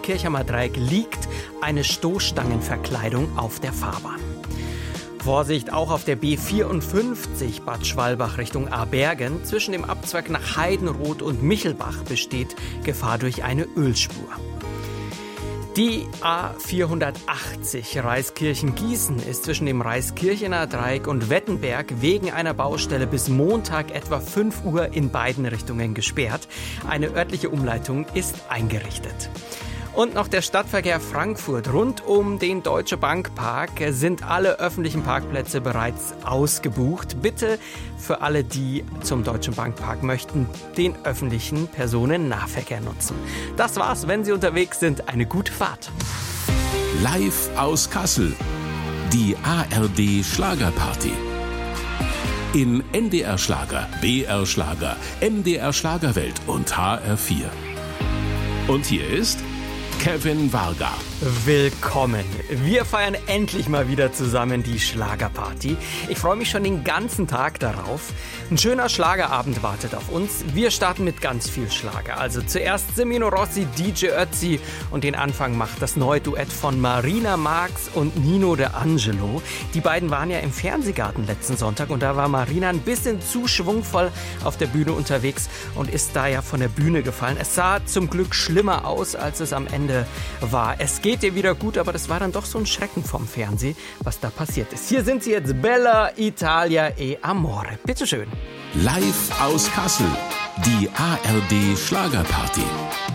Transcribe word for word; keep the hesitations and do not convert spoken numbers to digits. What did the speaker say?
Kirchheimer Dreieck liegt eine Stoßstangenverkleidung auf der Fahrbahn. Vorsicht auch auf der B vierundfünfzig Bad Schwalbach Richtung Abergen. Zwischen dem Abzweig nach Heidenroth und Michelbach besteht Gefahr durch eine Ölspur. Die A vierhundertachtzig Reiskirchen-Gießen ist zwischen dem Reiskirchener Dreieck und Wettenberg wegen einer Baustelle bis Montag etwa fünf Uhr in beiden Richtungen gesperrt. Eine örtliche Umleitung ist eingerichtet. Und noch der Stadtverkehr Frankfurt. Rund um den Deutsche Bank Park sind alle öffentlichen Parkplätze bereits ausgebucht. Bitte für alle, die zum Deutschen Bank Park möchten, den öffentlichen Personennahverkehr nutzen. Das war's, wenn Sie unterwegs sind. Eine gute Fahrt. Live aus Kassel. Die A R D Schlagerparty. In N D R Schlager, B R Schlager, M D R Schlagerwelt und H R vier. Und hier ist Kevin Varga. Willkommen. Wir feiern endlich mal wieder zusammen die Schlagerparty. Ich freue mich schon den ganzen Tag darauf. Ein schöner Schlagerabend wartet auf uns. Wir starten mit ganz viel Schlager. Also zuerst Semino Rossi, D J Ötzi und den Anfang macht das neue Duett von Marina Marx und Nino De Angelo. Die beiden waren ja im Fernsehgarten letzten Sonntag und da war Marina ein bisschen zu schwungvoll auf der Bühne unterwegs und ist da ja von der Bühne gefallen. Es sah zum Glück schlimmer aus, als es am Ende war. Es geht ihr wieder gut, aber das war dann doch so ein Schrecken vom Fernsehen, was da passiert ist. Hier sind sie jetzt, Bella Italia e Amore. Bitteschön. Live aus Kassel, die A R D Schlagerparty.